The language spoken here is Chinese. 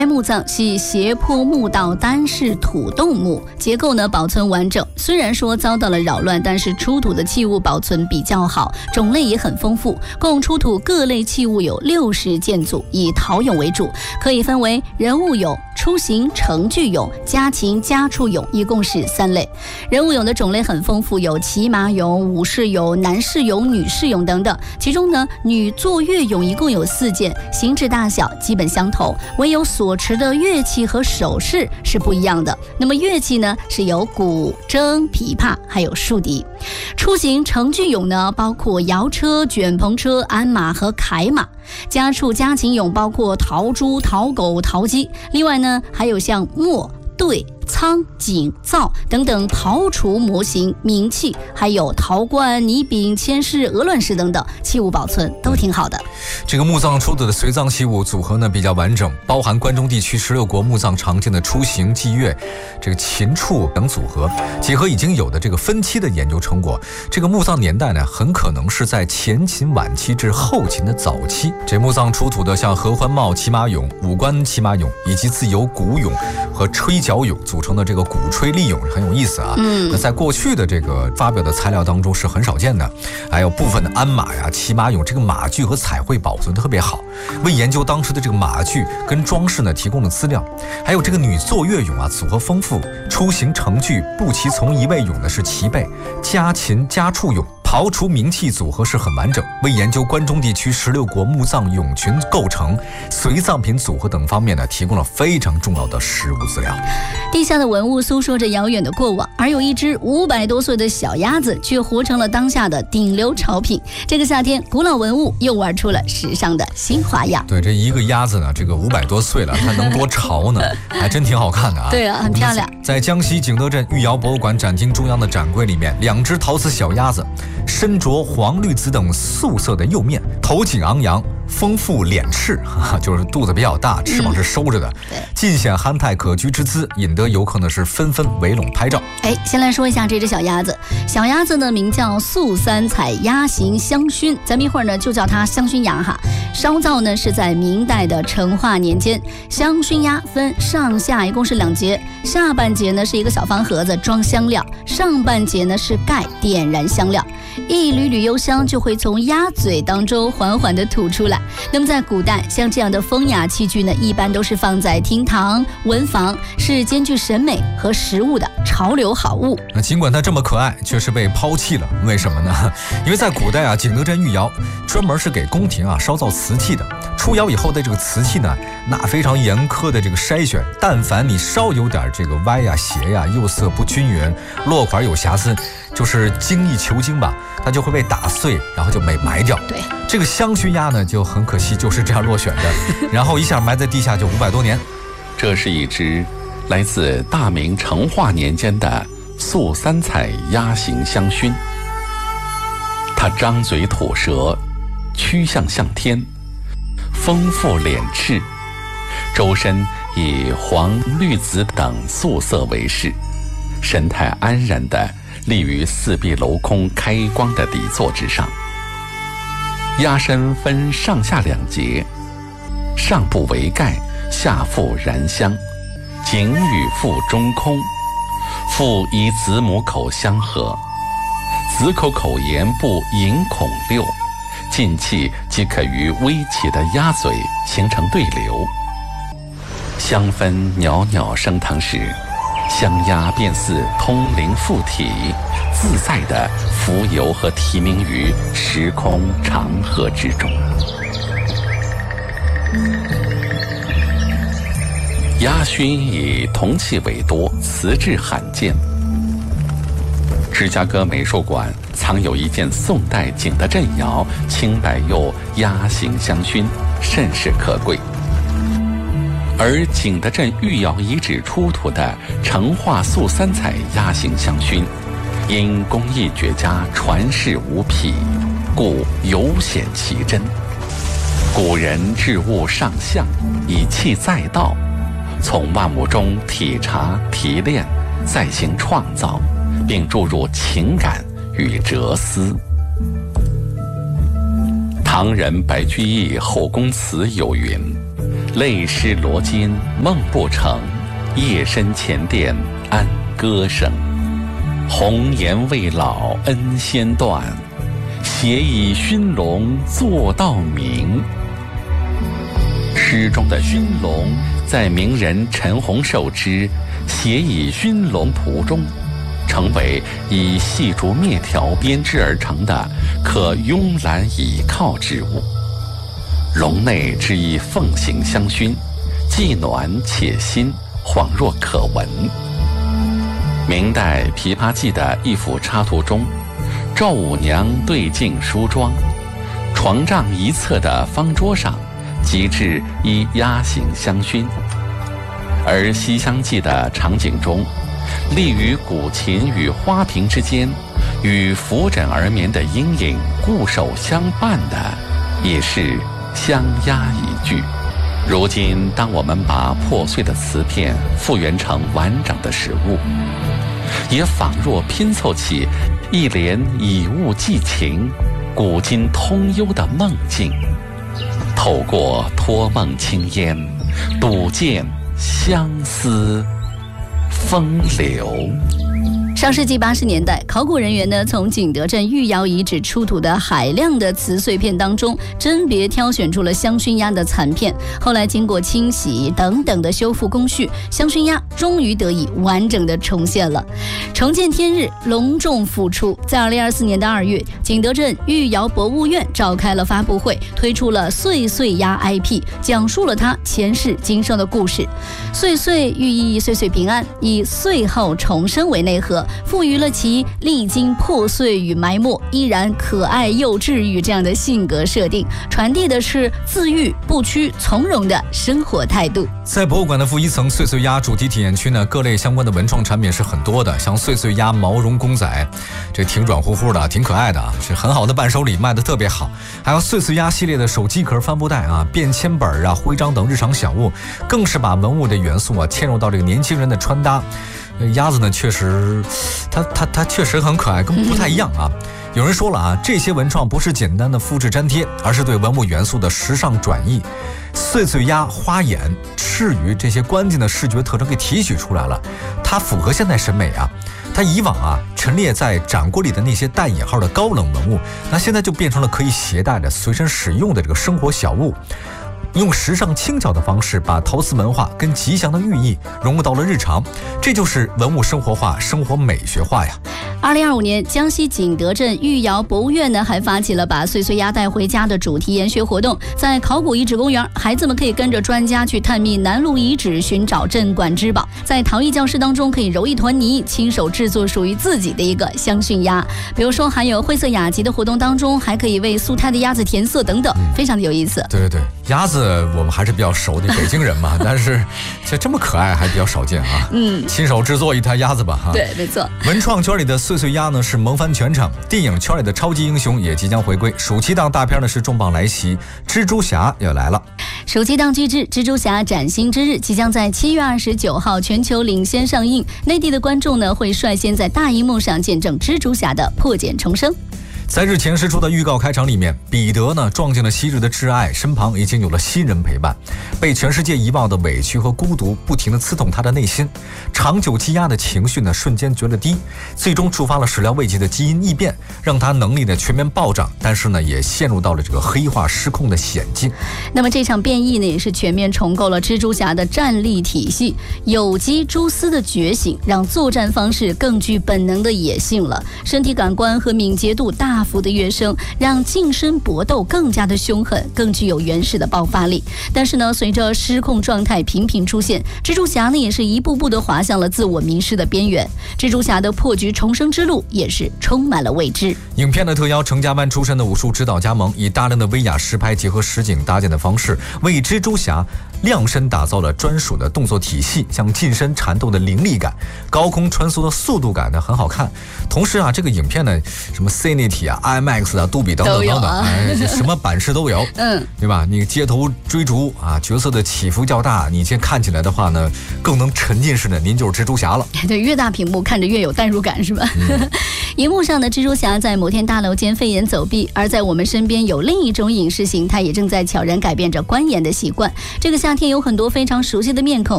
该墓葬系斜坡墓道单室土洞墓，结构呢保存完整。虽然说遭到了扰乱，但是出土的器物保存比较好，种类也很丰富。共出土各类器物有60件组，以陶俑为主，可以分为人物俑、出行程具俑、家禽家畜俑，一共是3类。人物俑的种类很丰富，有骑马俑、武士俑、男士俑、女士俑等等。其中呢，女坐月俑一共有4件，形制大小基本相同，唯有所持的乐器和首饰是不一样的。那么乐器呢，是有鼓、筝、琵琶，还有竖笛。出行程具俑呢，包括摇车、卷篷车、鞍马和铠马。家畜家禽俑包括陶猪、陶狗、陶鸡。另外呢，还有像磨、对、仓、井、灶等等陶厨模型、名器，还有陶罐、泥饼、铅饰、鹅卵石等等器物保存都挺好的。 这个墓葬出土的随葬器物组合呢比较完整，包含关中地区16国墓葬常见的出行、祭乐、这个禽畜等组合，结合已经有的这个分期的研究成果，这个墓葬年代呢很可能是在前秦晚期至后秦的早期。这墓葬出土的像合欢帽骑马俑、五官骑马俑以及自由鼓俑和吹角俑组成的这个鼓吹立俑很有意思啊。那在过去的这个发表的材料当中是很少见的。还有部分的鞍马呀、骑马俑，这个马具和彩绘保存得特别好，为研究当时的这个马具跟装饰呢提供了资料。还有这个女坐月俑啊，组合丰富，出行程具步骑从一位俑呢是齐备，家禽家畜俑刨除名器组合是很完整，为研究关中地区16国墓葬俑群构成、随葬品组合等方面呢，提供了非常重要的实物资料。 地下的文物诉说着遥远的过往，而有一只500多岁的小鸭子却活成了当下的顶流潮品。这个夏天，古老文物又玩出了时尚的新花样。 对，这一个鸭子呢，这个500多岁了，它能多潮呢？还真挺好看的啊。 对啊，很漂亮。 在江西景德镇御窑博物馆展厅中央的展柜里面，2只陶瓷小鸭子身着黄绿紫等素色的釉面，头颈昂扬，丰富脸翅，就是肚子比较大，翅膀是收着的，尽显憨态可掬之姿，引得游客呢是纷纷围拢拍照。 先来说一下这只小鸭子。小鸭子呢名叫素三彩鸭形香薰，咱们一会儿呢就叫它香薰鸭哈。烧造呢是在明代的成化年间。香薰鸭分上下一共是2节，下半节呢是一个小方盒子装香料，上半节呢是盖点燃香料，一缕缕幽香就会从鸭嘴当中缓缓地吐出来。那么在古代，像这样的风雅器具呢，一般都是放在厅堂、文房，是兼具审美和实物的潮流好物。 那尽管它这么可爱，却是被抛弃了。为什么呢？因为在古代啊，景德镇御窑专门是给宫廷啊烧造瓷器的。出窑以后的这个瓷器呢，那非常严苛的这个筛选，但凡你稍有点这个歪呀、斜呀、釉色不均匀、落款有瑕疵，就是精益求精吧，它就会被打碎，然后就埋掉。 对， 这个香薰鸭呢，就很可惜，就是这样落选的，然后一下埋在地下就500多年。 这是一只来自大明成化年间的素三彩鸭形香薰，它张嘴吐舌，曲项向天，丰富脸翅，周身以黄、绿、紫等素色为饰，神态安然地立于4壁镂空开光的底座之上。鸭身分上下2节，上部为盖，下腹燃香，颈与腹中空，腹以子母口相合，子口口沿部引孔6，进气即可于微起的鸭嘴形成对流。香氛袅袅升腾时，香鸭便似通灵附体，自在地浮游和提名于时空长河之中。鸭熏以铜器为多，瓷质罕见。芝加哥美术馆藏有一件宋代景德镇窑青白釉鸭形香薰，甚是可贵。而景德镇御窑遗址出土的成化素三彩鸭形香薰，因工艺绝佳，传世无匹，故尤显其真。古人置物上相，以器载道，从万物中体察提炼，再行创造，并注入情感与哲思。唐人白居易《后宫词》有云： 泪湿罗巾梦不成，夜深前殿安歌声。红颜未老恩先断，斜倚熏笼坐到明。诗中的熏笼，在名人陈洪寿之斜倚熏笼图中，成为以细竹篾条编织而成的可慵懒倚靠之物。笼内之一凤形香薰，既暖且新，恍若可闻。明代《琵琶记》的一幅插图中，赵五娘对镜梳妆，床帐一侧的方桌上即置一压形香薰。而《西厢记》的场景中，立于古琴与花瓶之间，与扶枕而眠的莺莺固守相伴的，也是香压一具。如今，当我们把破碎的瓷片复原成完整的实物，也仿若拼凑起一帘以物寄情、古今通幽的梦境。透过托梦青烟，睹见相思风流。 上世纪80年代，考古人员呢从景德镇御窑遗址出土的海量的瓷碎片当中，甄别挑选出了香薰鸭的残片。后来经过清洗等等的修复工序，香薰鸭终于得以完整的重现了。重见天日，隆重复出。在2024年的2月，景德镇御窑博物院召开了发布会，推出了岁岁鸭 IP， 讲述了它前世今生的故事。岁岁寓意岁岁平安，以岁后重生为内核，赋予了其历经破碎与埋没，依然可爱又治愈这样的性格设定，传递的是自愈不屈从容的生活态度。 在博物馆的负一层岁岁鸭主题体验区呢，各类相关的文创产品是很多的，像岁岁鸭毛绒公仔，这挺软乎乎的，挺可爱的啊，是很好的伴手礼，卖的特别好。还有岁岁鸭系列的手机壳、帆布袋啊、便签本啊、徽章等日常小物，更是把文物的元素啊嵌入到这个年轻人的穿搭。鸭子呢，确实，它确实很可爱，跟不太一样啊。有人说了啊，这些文创不是简单的复制粘贴，而是对文物元素的时尚转移。岁岁鸭花眼、翅羽这些关键的视觉特征给提取出来了，它符合现代审美啊。它以往啊陈列在展柜里的那些带引号的高冷文物，那现在就变成了可以携带的、随身使用的这个生活小物。用时尚轻巧的方式把陶瓷文化跟吉祥的寓意融入到了日常，这就是文物生活化、生活美学化呀。 2025年，江西景德镇御窑博物院呢还发起了把岁岁鸭带回家的主题研学活动。在考古遗址公园，孩子们可以跟着专家去探秘南麓遗址，寻找镇馆之宝。在陶艺教室当中，可以揉一团泥，亲手制作属于自己的一个香薰鸭。比如说，还有绘色雅集的活动当中，还可以为速胎的鸭子填色等等，非常的有意思。 对对对，鸭子我们还是比较熟的，北京人嘛，但是这么可爱还比较少见啊。亲手制作一台鸭子吧哈。 对，没错。 文创圈里的岁岁鸭呢是萌翻全场，电影圈里的超级英雄也即将回归。暑期档大片呢是重磅来袭，蜘蛛侠要来了。 暑期档巨制《蜘蛛侠：崭新之日》即将在7月29号全球领先上映，内地的观众呢会率先在大荧幕上见证蜘蛛侠的破茧重生。 在日前释出的预告开场里面，彼得呢撞见了昔日的挚爱，身旁已经有了新人陪伴，被全世界遗忘的委屈和孤独不停地刺痛他的内心，长久积压的情绪呢瞬间决了堤，最终触发了始料未及的基因异变，让他能力呢全面暴涨，但是呢也陷入到了这个黑化失控的险境。 那么这场变异呢也是全面重构了蜘蛛侠的战力体系，有机蛛丝的觉醒让作战方式更具本能的野性了，身体感官和敏捷度大幅的跃升，让近身搏斗更加的凶狠，更具有原始的爆发力。但是呢，随着失控状态频频出现，蜘蛛侠呢也是一步步的滑向了自我迷失的边缘。蜘蛛侠的破局重生之路也是充满了未知。 影片的特邀成家班出身的武术指导加盟，以大量的威亚实拍结合实景搭建的方式，为蜘蛛侠量身打造了专属的动作体系，像近身缠斗的凌厉感，高空穿梭的速度感呢很好看。同时啊，这个影片呢，什么 Cinity 啊、IMAX 啊、杜比等等等等，什么版式都有，对吧？你街头追逐啊，角色的起伏较大，你先看起来的话呢，更能沉浸式的，您就是蜘蛛侠了。 对，越大屏幕看着越有代入感，是吧？荧幕上的蜘蛛侠在摩天大楼间飞檐走壁，而在我们身边有另一种影视形态，也正在悄然改变着观演的习惯。这个夏夏天有很多非常熟悉的面孔。